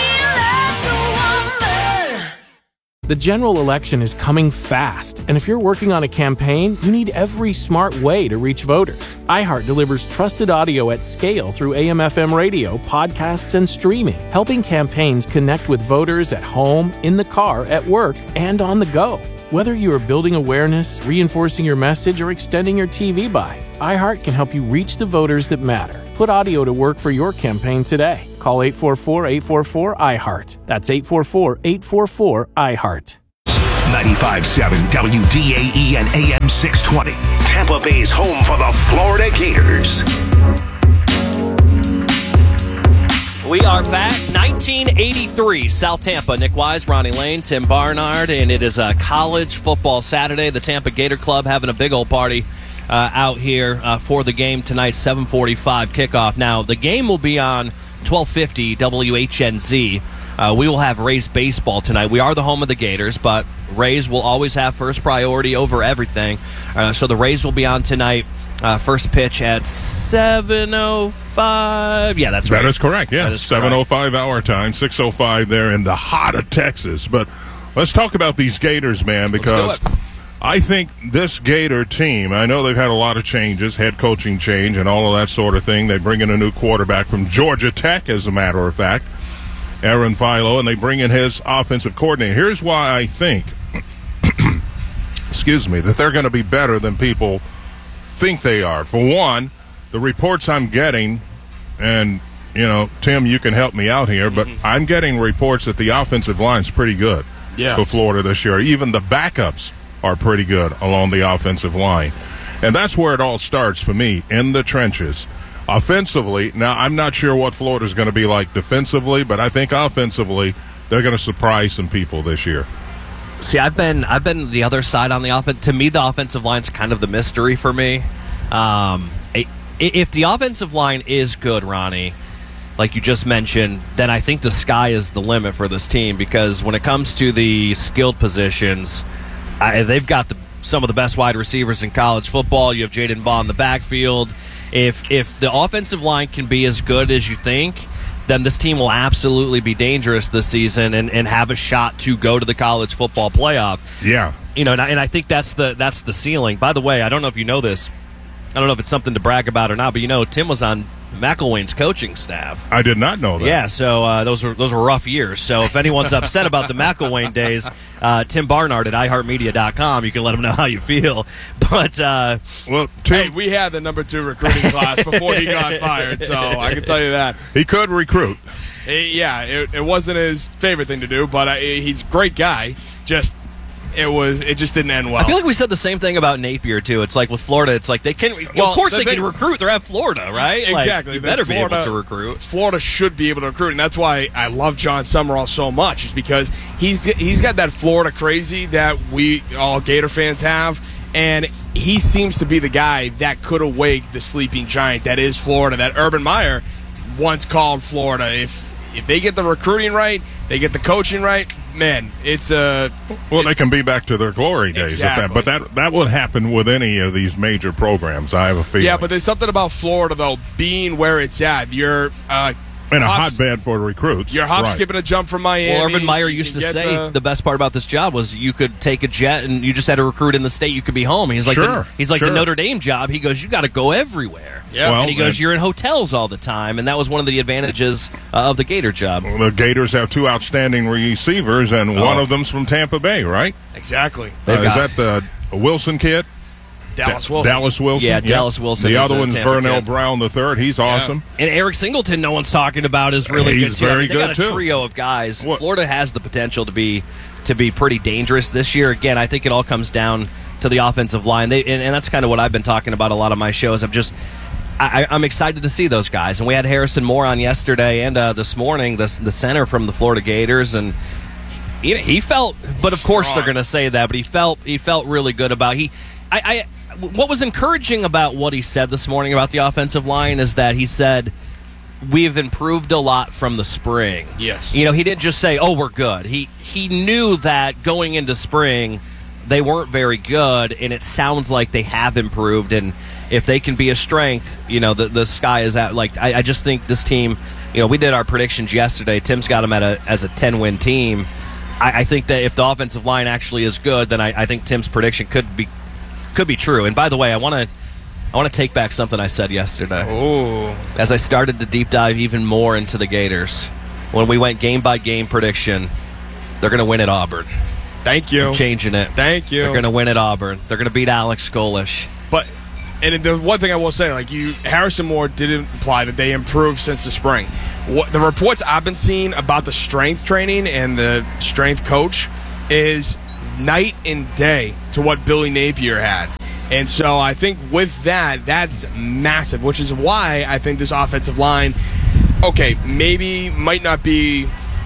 The general election is coming fast, and if you're working on a campaign, you need every smart way to reach voters. iHeart delivers trusted audio at scale through A M F M radio, podcasts, and streaming, helping campaigns connect with voters at home, in the car, at work, and on the go. Whether you are building awareness, reinforcing your message, or extending your T V buy, iHeart can help you reach the voters that matter. Put audio to work for your campaign today. Call eight four four, eight four four, iHeart. That's eight four four, eight four four, iHeart. ninety-five point seven W D A E and A M six twenty. Tampa Bay's home for the Florida Gators. We are back. nineteen eighty-three, South Tampa. Nick Wise, Ronnie Lane, Tim Barnard, and it is a college football Saturday. The Tampa Gator Club having a big old party uh, out here uh, for the game tonight, seven forty-five kickoff. Now, the game will be on twelve fifty W H N Z. Uh, we will have Rays baseball tonight. We are the home of the Gators, but Rays will always have first priority over everything. Uh, so the Rays will be on tonight. Uh, first pitch at seven oh five. Yeah, that's right. That is correct, yeah. Is seven oh five our time, six oh five there in the heart of Texas. But let's talk about these Gators, man, because I think this Gator team, I know they've had a lot of changes, head coaching change and all of that sort of thing. They bring in a new quarterback from Georgia Tech, as a matter of fact, Aaron Philo, and they bring in his offensive coordinator. Here's why I think, excuse me, that they're going to be better than people think they are. For one, the reports I'm getting, and you know, Tim, you can help me out here, but mm-hmm. I'm getting reports that the offensive line's pretty good yeah. for Florida this year. Even the backups are pretty good along the offensive line. And that's where it all starts for me, in the trenches. Offensively, now I'm not sure what Florida's going to be like defensively, but I think offensively they're going to surprise some people this year. See, I've been I've been the other side on the offense. To me, the offensive line's kind of the mystery for me. Um, if the offensive line is good, Ronnie, like you just mentioned, then I think the sky is the limit for this team, because when it comes to the skilled positions, I, they've got the, some of the best wide receivers in college football. You have Jaden Baugh in the backfield. If if the offensive line can be as good as you think, then this team will absolutely be dangerous this season and, and have a shot to go to the college football playoff. Yeah. You know, and I, and I think that's the that's the ceiling. By the way, I don't know if you know this. I don't know if it's something to brag about or not, but you know, Tim was on McElwain's coaching staff. I did not know that. Yeah, so uh, those were those were rough years. So if anyone's upset about the McElwain days, uh, Tim Barnard at i heart media dot com, you can let him know how you feel. But uh, well, Tim, hey, we had the number two recruiting class before he got fired, so I can tell you that he could recruit. He, yeah, it, it wasn't his favorite thing to do, but uh, he's a great guy. Just. It was. It just didn't end well. I feel like we said the same thing about Napier too. It's like with Florida, it's like they can. Well, of course, the they thing, can recruit. They're at Florida, right? Exactly. Like, you better Florida, be able to recruit. Florida should be able to recruit, and that's why I love John Summerall so much. Is because he's he's got that Florida crazy that we all Gator fans have, and he seems to be the guy that could awake the sleeping giant that is Florida. That Urban Meyer once called Florida. If if they get the recruiting right, they get the coaching right. Man, it's a uh, well. They can be back to their glory days, exactly. If that, but that that would happen with any of these major programs. I have a feeling. Yeah, but there's something about Florida though, being where it's at. You're uh, and a hotbed for recruits. You're hop, right. skipping a jump from Miami. Well, Urban Meyer used to say the, the best part about this job was you could take a jet and you just had to recruit in the state. You could be home. He's like, sure, the, he's like sure. the Notre Dame job. He goes, you got to go everywhere. Yeah, well, and he goes, and, you're in hotels all the time, and that was one of the advantages uh, of the Gator job. Well, the Gators have two outstanding receivers, and oh. one of them's from Tampa Bay, right? Exactly. Uh, is that the Wilson kid? Dallas Wilson. Dallas Wilson. Yeah, Dallas Wilson. The is other one's Tampa Vernell kid. Brown the third. He's awesome. Yeah. And Eric Singleton, no one's talking about, is really He's good too. very I mean, they good got a too. trio of guys. What? Florida has the potential to be to be pretty dangerous this year. Again, I think it all comes down to the offensive line. They and, and that's kind of what I've been talking about a lot of my shows. I'm just I, I'm excited to see those guys. And we had Harrison Moore on yesterday and uh, this morning, the the center from the Florida Gators, and he, he felt. But of course they're going to say that. But he felt he felt really good about he. I, I what was encouraging about what he said this morning about the offensive line is that he said we've improved a lot from the spring. Yes. You know, he didn't just say, "Oh, we're good." He he knew that going into spring they weren't very good, and it sounds like they have improved. And if they can be a strength, you know, the the sky is at. Like I, I just think this team. You know, we did our predictions yesterday. Tim's got them at a as a ten win team. I, I think that if the offensive line actually is good, then I, I think Tim's prediction could be could be true. And by the way, I want to I want to take back something I said yesterday. Oh, as I started to deep dive even more into the Gators, when we went game by game prediction, they're going to win at Auburn. Thank you. I'm changing it. Thank you. They're going to win at Auburn. They're going to beat Alex Golish. But And the one thing I will say, like you, Harrison Moore did imply that they improved since the spring. What the reports I've been seeing about the strength training and the strength coach is night and day to what Billy Napier had. And so I think with that, that's massive, which is why I think this offensive line, okay, maybe might not be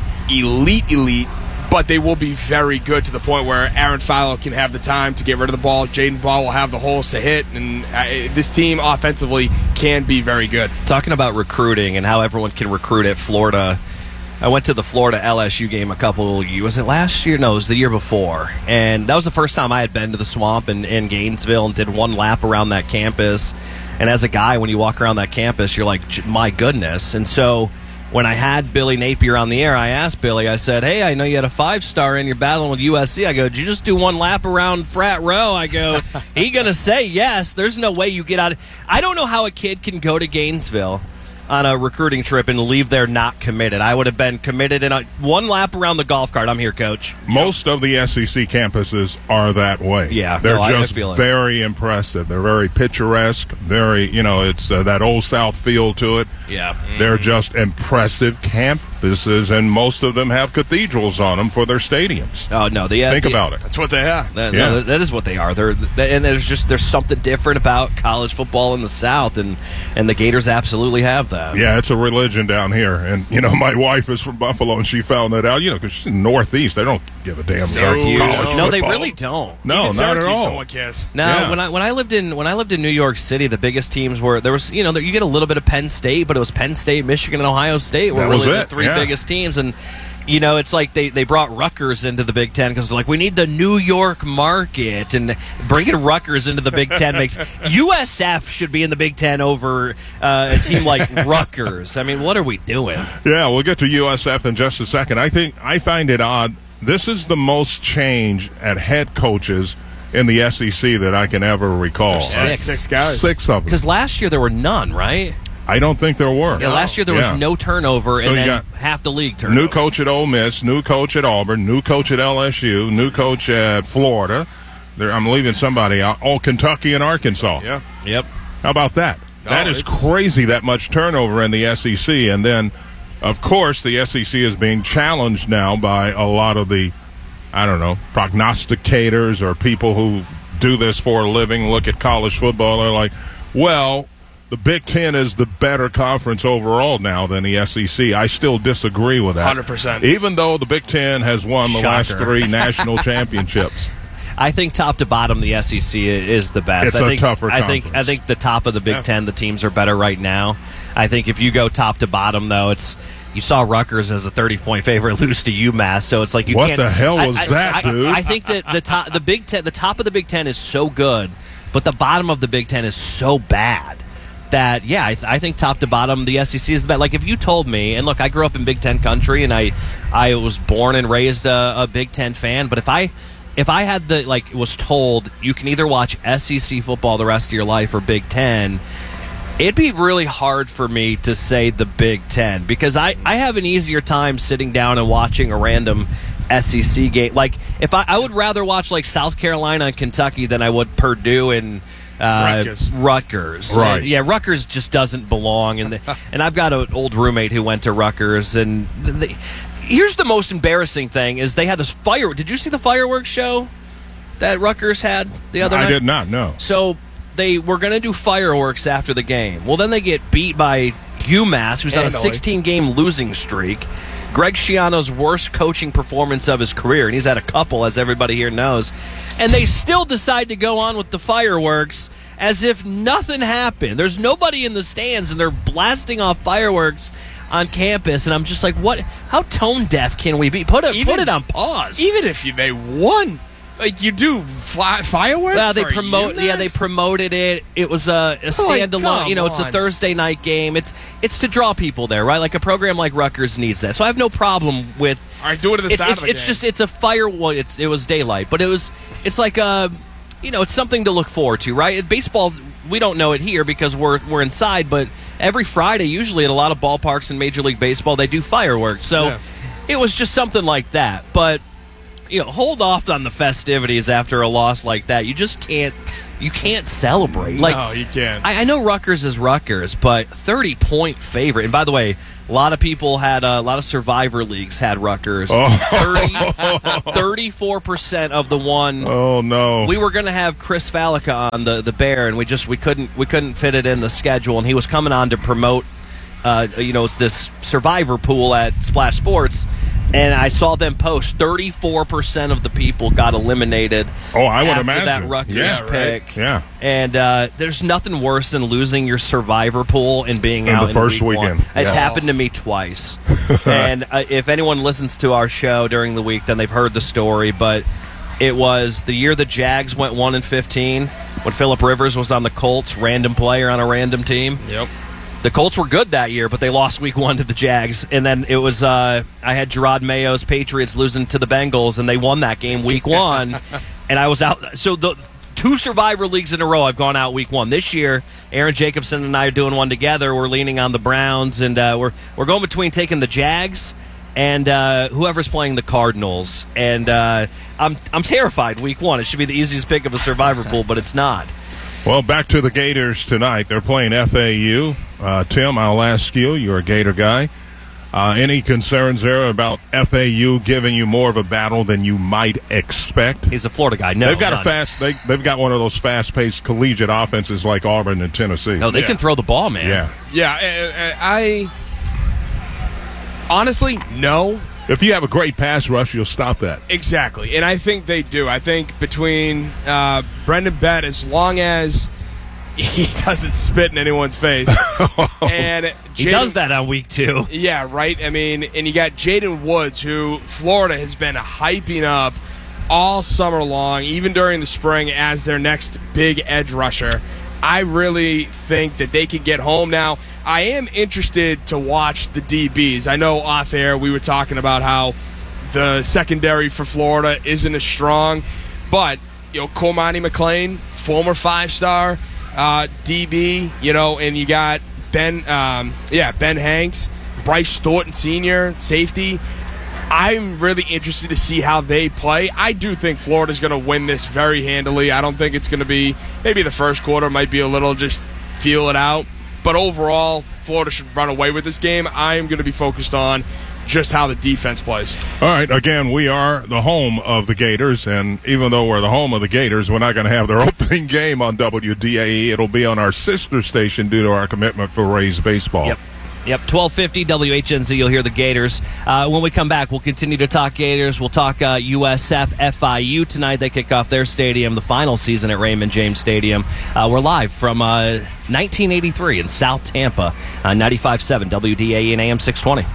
elite, elite, but they will be very good to the point where Aaron Philo can have the time to get rid of the ball. Jaden Ball will have the holes to hit, and uh, this team offensively can be very good. Talking about recruiting and how everyone can recruit at Florida, I went to the Florida L S U game a couple, was it last year? No, it was the year before. And that was the first time I had been to the Swamp in, in Gainesville and did one lap around that campus. And as a guy, when you walk around that campus, you're like, my goodness. And so when I had Billy Napier on the air, I asked Billy, I said, hey, I know you had a five-star and you're battling with U S C. I go, did you just do one lap around Frat Row? I go, he going to say yes. There's no way you get out of I don't know how a kid can go to Gainesville on a recruiting trip and leave there not committed. I would have been committed in a, one lap around the golf cart. I'm here, Coach. Most of the S E C campuses are that way. Yeah, they're no, just I feel it. very impressive. They're very picturesque. Very, you know, it's uh, that old South feel to it. Yeah, mm-hmm. They're just impressive campuses, and most of them have cathedrals on them for their stadiums. Oh no, the, uh, think the, about it. That's what they are. That, yeah. no, that is what they are. They're they, and there's just there's something different about college football in the South, and and the Gators absolutely have that. Yeah, it's a religion down here, and you know my wife is from Buffalo, and she found that out. You know, because she's in the Northeast, they don't give a damn about college No, football. they really don't. No, Even not at Syracuse all. No one cares. No, Yeah. when I when I lived in when I lived in New York City, the biggest teams were there was you know you get a little bit of Penn State, but it was Penn State, Michigan, and Ohio State were That was really the it, three yeah. biggest teams, and you know it's like they, they brought Rutgers into the Big Ten because they're like we need the New York market, and bringing Rutgers into the Big Ten makes U S F should be in the Big Ten over uh, a team like Rutgers. I mean, what are we doing? Yeah, we'll get to U S F in just a second. I think I find it odd. This is the most change at head coaches in the S E C that I can ever recall. Six. Six guys. Six of them. Because last year there were none, right? I don't think there were. Yeah, last year there Yeah. was no turnover, So and you then got half the league turnover. New coach at Ole Miss, new coach at Auburn, new coach at L S U, new coach at Florida. There, I'm leaving somebody out. Oh, Kentucky and Arkansas. Yeah. Yep. How about that? No, that is it's- crazy, that much turnover in the S E C. And then, of course, the S E C is being challenged now by a lot of the, I don't know, prognosticators or people who do this for a living, look at college football. They're like, well, the Big Ten is the better conference overall now than the S E C. I still disagree with that. one hundred percent. Even though the Big Ten has won the last Shocker. three national championships. I think top to bottom, the S E C is the best. It's I a think, tougher I think. conference. I think the top of the Big Yeah. Ten, the teams are better right now. I think if you go top to bottom, though, it's you saw Rutgers as a thirty-point favorite lose to UMass, so it's like you What can't. the hell I- was I, that, I, dude? I think that the top, the Big Ten, the top of the Big Ten is so good, but the bottom of the Big Ten is so bad. That yeah, I, th- I think top to bottom the S E C is the best. Like if you told me, and look, I grew up in Big Ten country, and I I was born and raised a, a Big Ten fan. But if I if I had the like was told you can either watch S E C football the rest of your life or Big Ten, it'd be really hard for me to say the Big Ten because I, I have an easier time sitting down and watching a random S E C game. Like if I, I would rather watch like South Carolina and Kentucky than I would Purdue and uh, Rutgers. Rutgers. Right. Uh, yeah, Rutgers just doesn't belong. And the, and I've got an old roommate who went to Rutgers. And the, here's the most embarrassing thing is they had this fire. Did you see the fireworks show that Rutgers had the other I night? did not, no. So they were going to do fireworks after the game. Well, then they get beat by UMass, who's on a Illinois. sixteen-game losing streak. Greg Schiano's worst coaching performance of his career, and he's had a couple, as everybody here knows. And they still decide to go on with the fireworks as if nothing happened. There's nobody in the stands, and they're blasting off fireworks on campus. And I'm just like, what? How tone deaf can we be? Put it, Even- put it on pause. Even if you, they won, like you do fly, fireworks. Well, they for promote. Yeah, they UMass? promoted it. It was a, a Oh, like, standalone. come you know, it's a on. Thursday night game. It's it's to draw people there, right? Like a program like Rutgers needs that. So I have no problem with. All right, do it at the It's, start it's, of the it's game. just it's a fire. Well, it's it was daylight, but it was it's like a, you know, it's something to look forward to, right? Baseball, we don't know it here because we're we're inside, but every Friday, usually at a lot of ballparks in Major League Baseball, they do fireworks. So Yeah. it was just something like that, but. you know, hold off on the festivities after a loss like that. You just can't. You can't celebrate. Like, no, you can't. I, I know Rutgers is Rutgers, but thirty-point favorite. And by the way, a lot of people had uh, a lot of Survivor leagues had Rutgers. Oh. thirty, thirty-four percent of the one. Oh no! We were going to have Chris Fallica on the, the Bear, and we just we couldn't we couldn't fit it in the schedule. And he was coming on to promote, uh, you know, this Survivor pool at Splash Sports. And I saw them post thirty-four percent of the people got eliminated. Oh, I would after imagine that Rutgers yeah, pick. Right. Yeah, and uh, there's nothing worse than losing your Survivor pool and being in out the first in week weekend. One. It's yeah. happened to me twice. And uh, if anyone listens to our show during the week, then they've heard the story. But it was the year the Jags went one and fifteen when Phillip Rivers was on the Colts, random player on a random team. Yep. The Colts were good that year, but they lost week one to the Jags. And then it was, uh, I had Gerard Mayo's Patriots losing to the Bengals, and they won that game week one. And I was out. So the two Survivor leagues in a row, I've gone out week one. This year, Aaron Jacobson and I are doing one together. We're leaning on the Browns, and uh, we're, we're going between taking the Jags and uh, whoever's playing the Cardinals. And uh, I'm, I'm terrified week one. It should be the easiest pick of a Survivor pool, but it's not. Well, back to the Gators tonight. They're playing F A U. Uh, Tim, I'll ask you. You're a Gator guy. Uh, any concerns there about F A U giving you more of a battle than you might expect? He's a Florida guy. No, they've got none. a fast. They, they've got one of those fast-paced collegiate offenses like Auburn and Tennessee. No, they yeah. can throw the ball, man. Yeah, yeah. And, and I honestly no. If you have a great pass rush, you'll stop that. Exactly, and I think they do. I think between uh, Brendan Bett, as long as he doesn't spit in anyone's face, and Jaden, he does that on week two. Yeah, right. I mean, and you got Jaden Woods, who Florida has been hyping up all summer long, even during the spring, as their next big edge rusher. I really think that they could get home. Now, I am interested to watch the D Bs. I know off air we were talking about how the secondary for Florida isn't as strong, but you know, Cormani McClain, former five-star uh, D B, you know, and you got Ben, um, yeah, Ben Hanks, Bryce Thornton Senior, safety. I'm really interested to see how they play. I do think Florida's going to win this very handily. I don't think it's going to be, maybe the first quarter might be a little just feel it out. But overall, Florida should run away with this game. I am going to be focused on just how the defense plays. All right, again, we are the home of the Gators, and even though we're the home of the Gators, we're not going to have their opening game on W D A E. It'll be on our sister station due to our commitment for Rays baseball. Yep. Yep, twelve fifty W H N Z, you'll hear the Gators. Uh, when we come back, we'll continue to talk Gators. We'll talk uh, U S F F I U tonight. They kick off their stadium, the final season at Raymond James Stadium. Uh, we're live from uh, nineteen eighty-three in South Tampa, uh, ninety-five point seven W D A E and A M six twenty.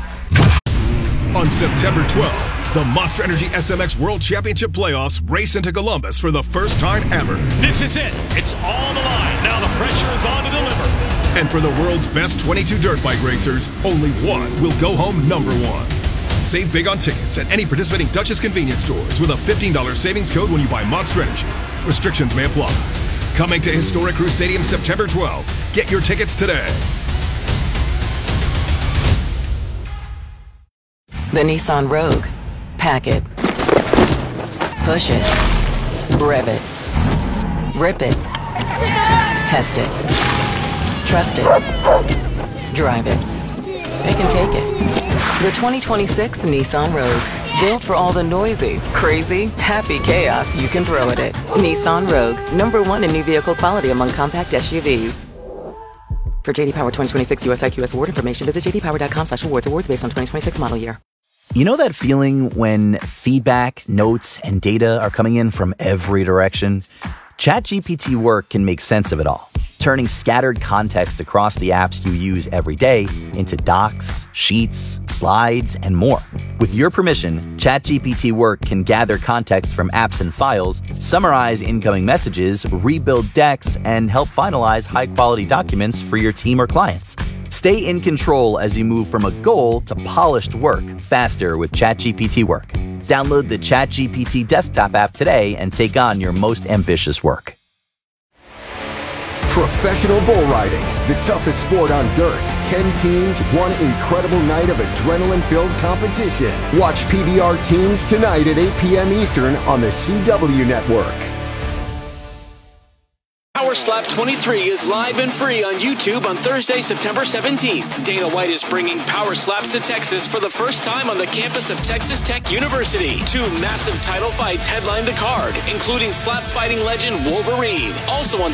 On September twelfth, the Monster Energy S M X World Championship Playoffs race into Columbus for the first time ever. This is it. It's all on the line. Now the pressure is on to deliver. And for the world's best twenty-two dirt bike racers, only one will go home number one. Save big on tickets at any participating Duchess convenience stores with a fifteen dollars savings code when you buy Monster Energy. Restrictions may apply. Coming to Historic Crew Stadium September twelfth. Get your tickets today. The Nissan Rogue. Pack it. Push it. Rev it. Rip it. Test it. Trust it. Drive it. It can take it. The twenty twenty-six Nissan Rogue. Built for all the noisy, crazy, happy chaos you can throw at it. Nissan Rogue. Number one in new vehicle quality among compact S U Vs. For J D Power twenty twenty-six U S I Q S award information, visit j d power dot com slash awards. Awards based on twenty twenty-six model year. You know that feeling when feedback, notes, and data are coming in from every direction? ChatGPT Work can make sense of it all, turning scattered context across the apps you use every day into docs, sheets, slides, and more. With your permission, ChatGPT Work can gather context from apps and files, summarize incoming messages, rebuild decks, and help finalize high-quality documents for your team or clients. Stay in control as you move from a goal to polished work faster with ChatGPT Work. Download the ChatGPT desktop app today and take on your most ambitious work. Professional bull riding, the toughest sport on dirt. Ten teams, one incredible night of adrenaline-filled competition. Watch P B R Teams tonight at eight p.m. Eastern on the C W Network. Power Slap twenty-three is live and free on YouTube on Thursday, September seventeenth. Dana White is bringing Power Slaps to Texas for the first time on the campus of Texas Tech University. Two massive title fights headline the card, including slap fighting legend Wolverine. Also on